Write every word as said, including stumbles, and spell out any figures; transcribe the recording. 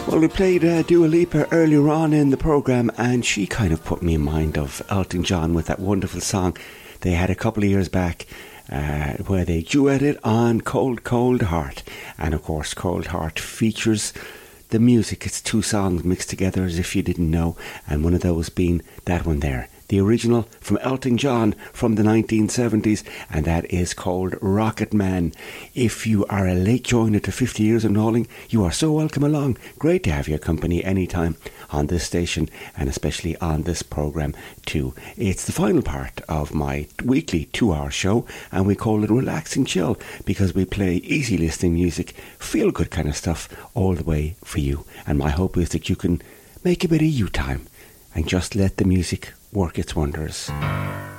Well, we played uh, Dua Lipa earlier on in the programme, and she kind of put me in mind of Elton John with that wonderful song they had a couple of years back uh, where they duetted on Cold Cold Heart. And of course, Cold Heart features the music. It's two songs mixed together, as if you didn't know, and one of those being that one there, the original from Elton John from the nineteen seventies, and that is called Rocket Man. If you are a late joiner to fifty years and rolling, you are so welcome along. Great to have your company anytime on this station, and especially on this programme too. It's the final part of my weekly two-hour show, and we call it Relaxing Chill, because we play easy listening music, feel good kind of stuff all the way for you. And my hope is that you can make a bit of you time and just let the music work its wonders.